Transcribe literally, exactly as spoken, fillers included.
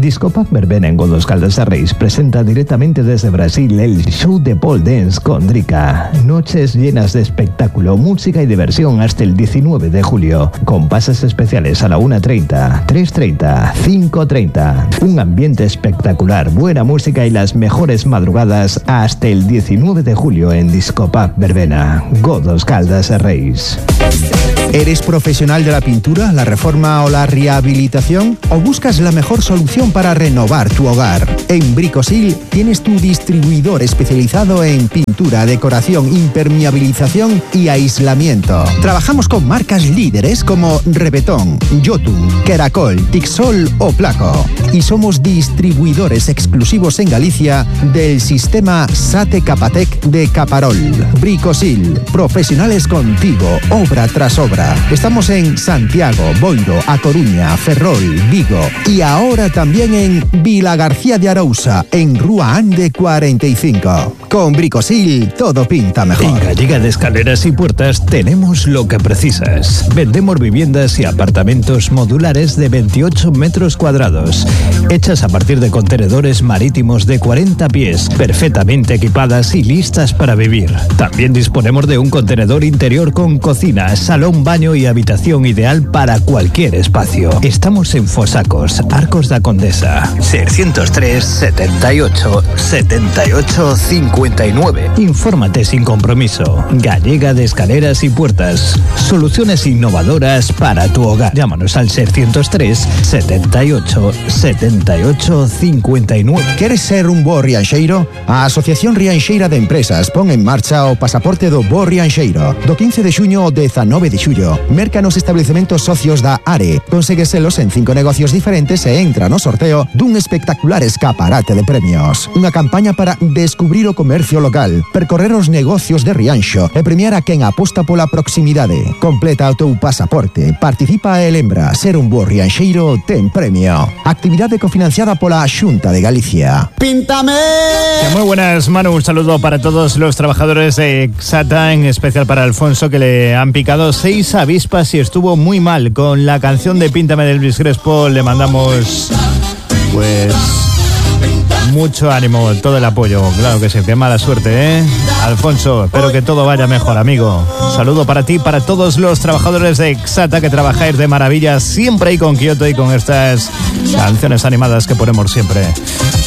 Discopac Verbena en Godos Caldas de Reis presenta directamente desde Brasil el show de pole dance con Drika. Noches llenas de espectáculo, música y diversión hasta el diecinueve de julio, con pases especiales a la una treinta, tres treinta, cinco treinta. Un ambiente espectacular, buena música y las mejores madrugadas hasta el diecinueve de julio en Discopac Verbena, Godos Caldas de Reis. ¿Eres profesional de la pintura, la reforma o la rehabilitación? ¿O buscas la mejor solución para renovar tu hogar? En Bricosil tienes tu distribuidor especializado en pintura, decoración, impermeabilización y aislamiento. Trabajamos con marcas líderes como Rebetón, Jotun, Keracol, Tixol o Placo. Y somos distribuidores exclusivos en Galicia del sistema SATE Capatec de Caparol. Bricosil, profesionales contigo, obra tras obra. Estamos en Santiago, Boiro, A Coruña, Ferrol, Vigo y ahora también en Vila García de Arousa, en Rúa Ande cuarenta y cinco. Con Bricosil todo pinta mejor. En Gallega de Escaleras y Puertas tenemos lo que precisas. Vendemos viviendas y apartamentos modulares de veintiocho metros cuadrados, hechas a partir de contenedores marítimos de cuarenta pies, perfectamente equipadas y listas para vivir. También disponemos de un contenedor interior con cocina, salón, baño y habitación ideal para cualquier espacio. Estamos en Fosacos, Arcos da Condesa. seiscientos tres, setenta y ocho, setenta y ocho, cincuenta y nueve. Infórmate sin compromiso. Gallega de Escaleras y Puertas. Soluciones innovadoras para tu hogar. Llámanos al seiscientos tres, setenta y ocho, setenta y ocho, cincuenta y nueve. ¿Queres ser un bo rianxeiro? A Asociación Rianxeira de Empresas pon en marcha o pasaporte do bo rianxeiro. Do quince de xuño ao dezanove de xullo. Merca nos establecementos socios da ARE. Conségueselos en cinco negocios diferentes e entra no sorteo dun espectacular escaparate de premios. Unha campaña para descubrir o comercio local, percorrer os negocios de Rianxo e premiar a quen aposta pola proximidade. Completa o teu pasaporte, participa e lembra, ser un bo rianxeiro ten premio. Actividade cofinanciada pola Xunta de Galicia. ¡Píntame! Muy buenas, Manu. Un saludo para todos los trabajadores de Exata, en especial para Alfonso, que le han picado seis avispas y estuvo muy mal. Con la canción de Píntame del Elvis Crespo le mandamos, pues, mucho ánimo, todo el apoyo. Claro que sí, qué mala suerte, ¿eh? Alfonso, espero que todo vaya mejor, amigo. Un saludo para ti, para todos los trabajadores de Exata, que trabajáis de maravilla siempre ahí con Kioto y con estas canciones animadas que ponemos siempre.